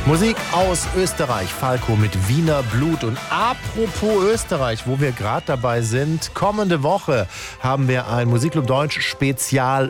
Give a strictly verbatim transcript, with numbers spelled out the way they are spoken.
Musik aus Österreich, Falco mit Wiener Blut. Und apropos Österreich, wo wir gerade dabei sind, kommende Woche haben wir ein Musikclub Deutsch Spezial